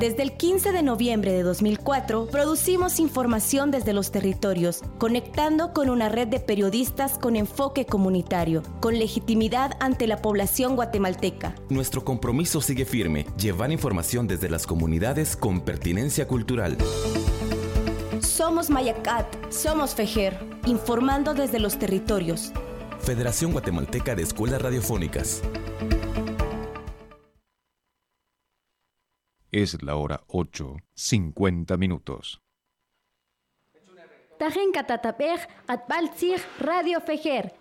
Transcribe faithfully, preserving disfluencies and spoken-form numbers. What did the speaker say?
Desde el quince de noviembre de dos mil cuatro, producimos información desde los territorios, conectando con una red de periodistas con enfoque comunitario, con legitimidad ante la población guatemalteca. Nuestro compromiso sigue firme, llevar información desde las comunidades con pertinencia cultural. Somos Mayacat, somos Fejer, informando desde los territorios. Federación Guatemalteca de Escuelas Radiofónicas. Es la hora ocho, cincuenta minutos. Tajen katatapej atbaltzig Radio Fejer.